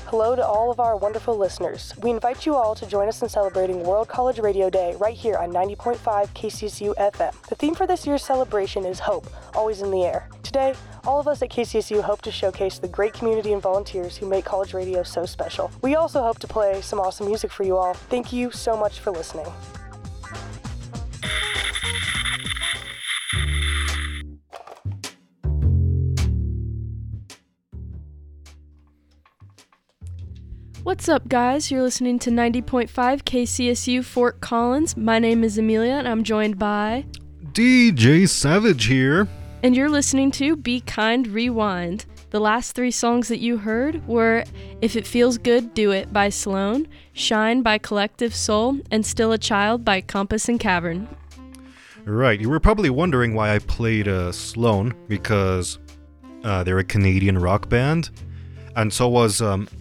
Hello to all of our wonderful listeners. We invite you all to join us in celebrating World College Radio Day right here on 90.5 KCSU FM. The theme for this year's celebration is hope, always in the air. Today, all of us at KCSU hope to showcase the great community and volunteers who make college radio so special. We also hope to play some awesome music for you all. Thank you so much for listening. What's up, guys? You're listening to 90.5 KCSU Fort Collins. My name is Amelia, and I'm joined by DJ Savage here. And you're listening to Be Kind Rewind. The last three songs that you heard were If It Feels Good, Do It by Sloan, Shine by Collective Soul, and Still a Child by Compass and Cavern. Right, you were probably wondering why I played Sloan, because they're a Canadian rock band, and so is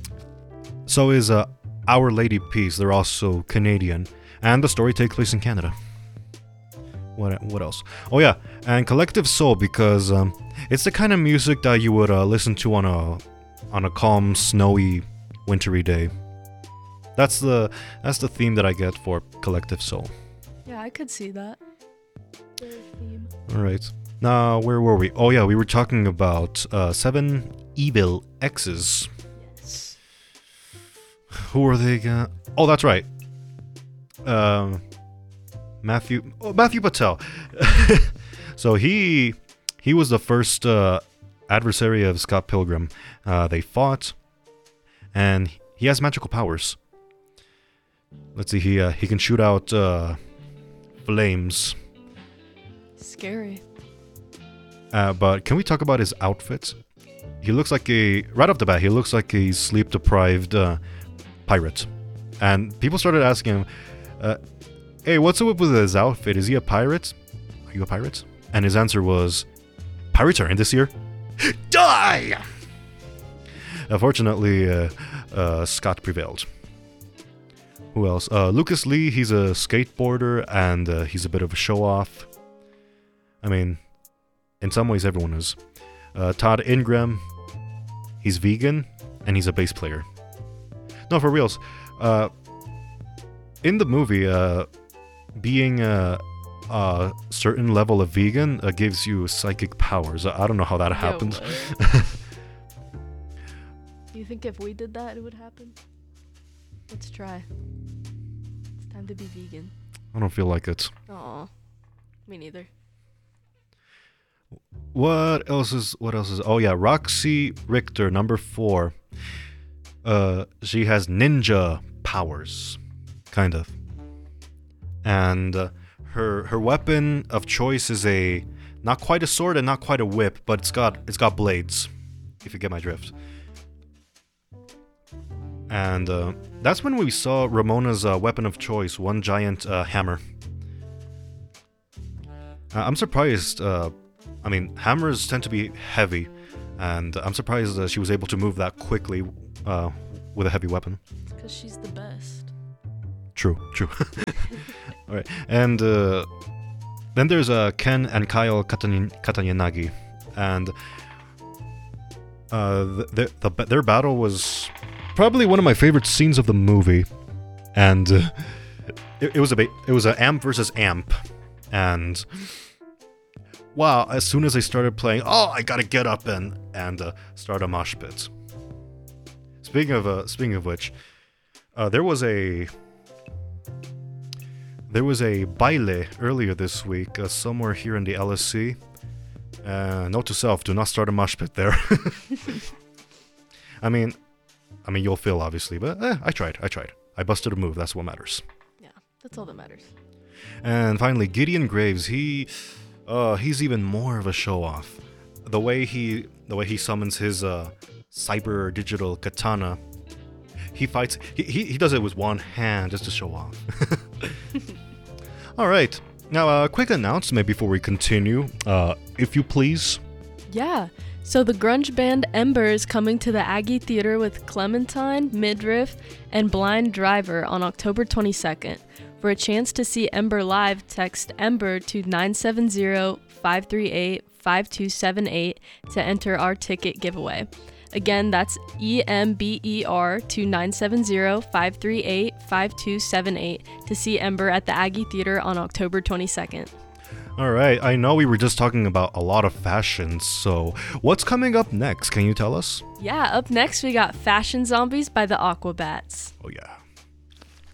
Our Lady Peace. They're also Canadian, and the story takes place in Canada. What else? Oh yeah, and Collective Soul, because it's the kind of music that you would listen to on a calm, snowy, wintry day. That's the theme that I get for Collective Soul. Yeah, I could see that. Theme. All right. Now, where were we? Oh yeah, we were talking about 7 Evil Exes. Yes. Who are they again? Oh, that's right. Matthew Patel. So he was the first adversary of Scott Pilgrim. They fought, and he has magical powers. Let's see, he can shoot out flames. Scary. But can we talk about his outfit? He looks like right off the bat, he looks like a sleep-deprived pirate. And people started asking him, hey, what's up with his outfit? Is he a pirate? Are you a pirate? And his answer was, pirates are in this year. Die! Unfortunately, Scott prevailed. Who else? Lucas Lee, he's a skateboarder, and he's a bit of a show-off. I mean, in some ways everyone is. Todd Ingram, he's vegan, and he's a bass player. No, for reals. In the movie, being a certain level of vegan gives you psychic powers. I don't know how that happened. Do you think if we did that, it would happen? Let's try. It's time to be vegan. I don't feel like it. Aw, me neither. What else is? Oh yeah, Roxy Richter, number 4. She has ninja powers, kind of. And her weapon of choice is not quite a sword and not quite a whip, but it's got blades, if you get my drift. And that's when we saw Ramona's weapon of choice, one giant hammer. I'm surprised. I mean, hammers tend to be heavy, and I'm surprised she was able to move that quickly with a heavy weapon. It's because she's the best. True. All right, and then there's Ken and Kyle Katanyanagi, and their battle was probably one of my favorite scenes of the movie, and it was a amp versus amp, and wow! As soon as they started playing, I gotta get up and start a mosh pit. Speaking of which, there was a baile earlier this week somewhere here in the LSC. Note to self: do not start a mosh pit there. I mean, you'll fail obviously, but I tried. I busted a move. That's what matters. Yeah, that's all that matters. And finally, Gideon Graves. He's even more of a show-off. The way he summons his cyber digital katana, he fights. He does it with one hand just to show off. All right. Now, a quick announcement before we continue, if you please. Yeah. So the grunge band Ember is coming to the Aggie Theater with Clementine, Midriff, and Blind Driver on October 22nd. For a chance to see Ember live, text Ember to 970-538-5278 to enter our ticket giveaway. Again, that's EMBER to 970-538-5278 to see Ember at the Aggie Theater on October 22nd. All right, I know we were just talking about a lot of fashions, so what's coming up next? Can you tell us? Yeah, up next we got Fashion Zombies by the Aquabats. Oh yeah.